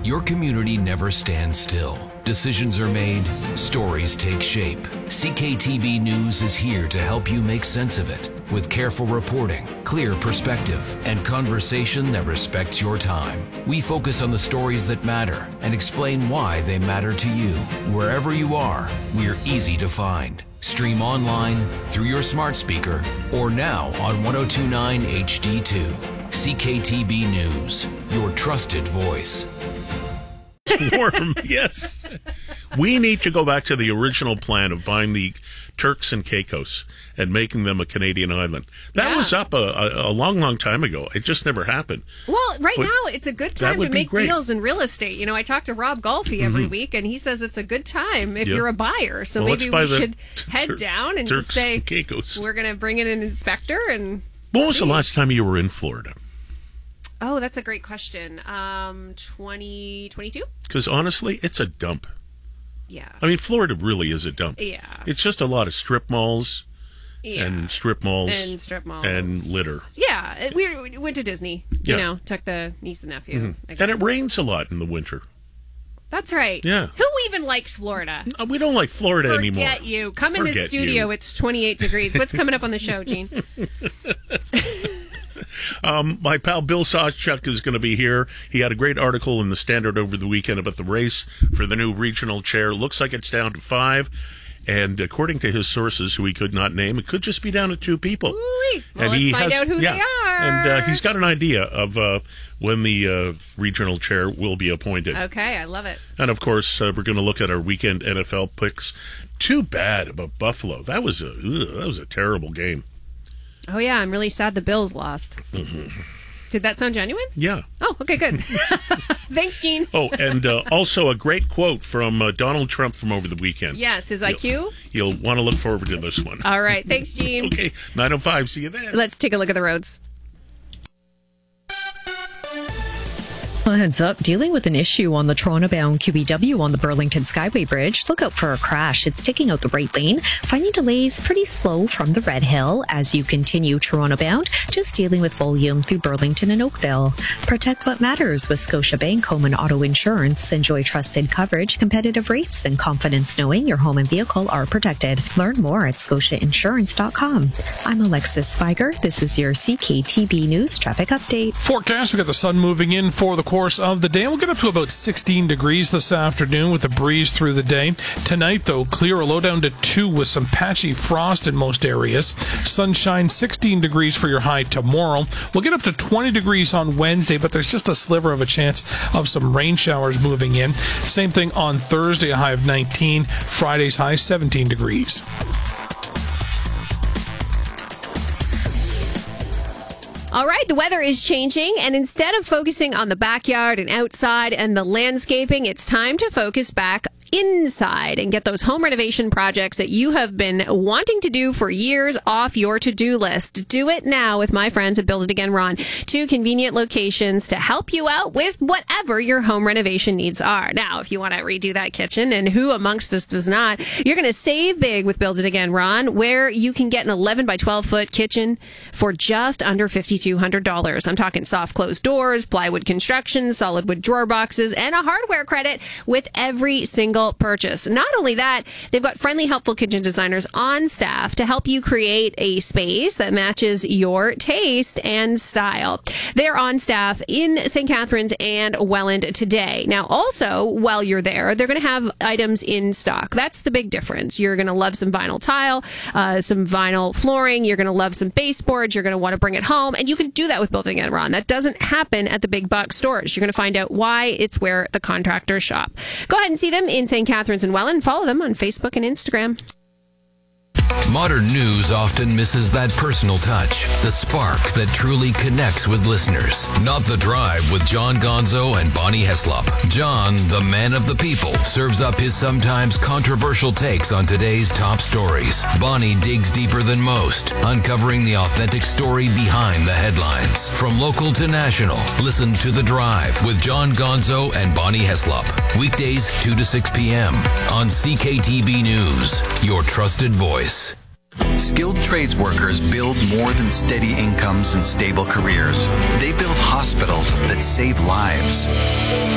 Your community never stands still. Decisions are made, stories take shape. CKTB News is here to help you make sense of it with careful reporting, clear perspective, and conversation that respects your time. We focus on the stories that matter and explain why they matter to you. Wherever you are, we're easy to find. Stream online, through your smart speaker, or now on 1029 HD2. CKTB News, your trusted voice. Warm, yes. We need to go back to the original plan of buying the Turks and Caicos and making them a Canadian island. That was up a long, long time ago. It just never happened. Well, now it's a good time to make deals in real estate. You know, I talk to Rob Golfi every week, and he says it's a good time if you're a buyer. So maybe we should head down and Turks just say, and Caicos. We're going to bring in an inspector. And when was the last time you were in Florida? Oh, that's a great question. 2022? Because honestly, it's a dump. Yeah. I mean, Florida really is a dump. Yeah. It's just a lot of strip malls and strip malls and litter. Yeah. We went to Disney, you know, took the niece and nephew. And it rains a lot in the winter. That's right. Yeah. Who even likes Florida? We don't like Florida anymore. Forget you. Come in the studio. It's 28 degrees. What's coming up on the show, Gene? My pal Bill Sawchuk is going to be here. He had a great article in the Standard over the weekend about the race for the new regional chair. Looks like it's down to 5. And according to his sources, who he could not name, it could just be down to 2 people. Well, let's find out who they are. And he's got an idea of when the regional chair will be appointed. Okay, I love it. And, of course, we're going to look at our weekend NFL picks. Too bad about Buffalo. That was a terrible game. Oh, yeah, I'm really sad the Bills lost. Did that sound genuine? Yeah. Oh, okay, good. Thanks, Gene. Oh, and also a great quote from Donald Trump from over the weekend. Yes, his IQ? You'll want to look forward to this one. All right, thanks, Gene. Okay, 9:05, see you then. Let's take a look at the roads. A heads up, dealing with an issue on the Toronto-bound QEW on the Burlington Skyway Bridge. Look out for a crash. It's taking out the right lane. Finding delays pretty slow from the Red Hill as you continue Toronto-bound, just dealing with volume through Burlington and Oakville. Protect what matters with Scotiabank Home and Auto Insurance. Enjoy trusted coverage, competitive rates, and confidence knowing your home and vehicle are protected. Learn more at scotiainsurance.com. I'm Alexis Spiger. This is your CKTB News traffic update. Forecast, we got the sun moving in for the course of the day. We'll get up to about 16 degrees this afternoon with a breeze through the day. Tonight, though, clear, a low down to 2 with some patchy frost in most areas. Sunshine, 16 degrees for your high tomorrow. We'll get up to 20 degrees on Wednesday, but there's just a sliver of a chance of some rain showers moving in. Same thing on Thursday, a high of 19. Friday's high, 17 degrees. All right, the weather is changing, and instead of focusing on the backyard and outside and the landscaping, it's time to focus back inside and get those home renovation projects that you have been wanting to do for years off your to-do list. Do it now with my friends at Build It Again Ron. 2 convenient locations to help you out with whatever your home renovation needs are. Now, if you want to redo that kitchen, and who amongst us does not, you're going to save big with Build It Again Ron, where you can get an 11 by 12 foot kitchen for just under $5,200. I'm talking soft closed doors, plywood construction, solid wood drawer boxes, and a hardware credit with every single purchase. Not only that, they've got friendly, helpful kitchen designers on staff to help you create a space that matches your taste and style. They're on staff in St. Catharines and Welland today. Now, also, while you're there, they're going to have items in stock. That's the big difference. You're going to love some vinyl tile, some vinyl flooring. You're going to love some baseboards. You're going to want to bring it home, and you can do that with Build It Again Ron. That doesn't happen at the big box stores. You're going to find out why. It's where the contractors shop. Go ahead and see them in St. Catharines and Welland. Follow them on Facebook and Instagram. Modern news often misses that personal touch, the spark that truly connects with listeners. Not The Drive with John Gonzo and Bonnie Heslop. John, the man of the people, serves up his sometimes controversial takes on today's top stories. Bonnie digs deeper than most, uncovering the authentic story behind the headlines. From local to national, listen to The Drive with John Gonzo and Bonnie Heslop. Weekdays 2 to 6 p.m. on CKTB News, your trusted voice. Skilled trades workers build more than steady incomes and stable careers. They build hospitals that save lives.